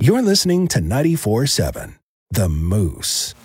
You're listening to 94.7 The Moose.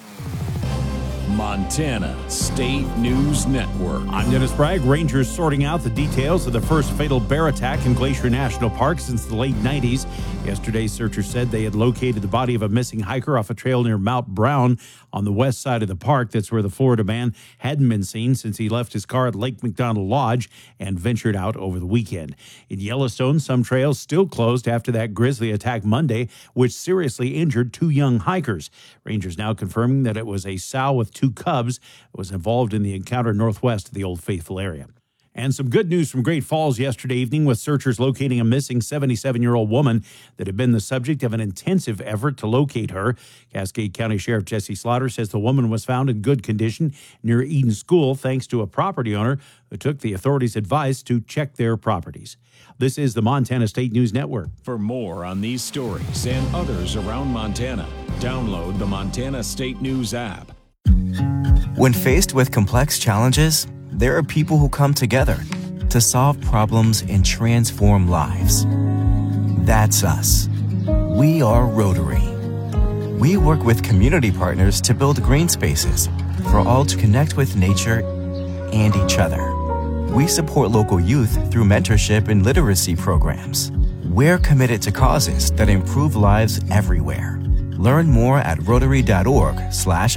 Montana State News Network. I'm Dennis Bragg. Rangers sorting out the details of the first fatal bear attack in Glacier National Park since the late 90s. Yesterday, searchers said they had located the body of a missing hiker off a trail near Mount Brown on the west side of the park. That's where the Florida man hadn't been seen since he left his car at Lake McDonald Lodge and ventured out over the weekend. In Yellowstone, some trails still closed after that grizzly attack Monday, which seriously injured 2 young hikers. Rangers now confirming that it was a sow with 2 cubs that was involved in the encounter northwest of the Old Faithful area. And some good news from Great Falls yesterday evening, with searchers locating a missing 77-year-old woman that had been the subject of an intensive effort to locate her. Cascade County Sheriff Jesse Slaughter says the woman was found in good condition near Eden School thanks to a property owner who took the authorities' advice to check their properties. This is the Montana State News Network. For more on these stories and others around Montana, download the Montana State News app. When faced with complex challenges, there are people who come together to solve problems and transform lives. That's us. We are Rotary. We work with community partners to build green spaces for all to connect with nature and each other. We support local youth through mentorship and literacy programs. We're committed to causes that improve lives everywhere. Learn more at Rotary.org/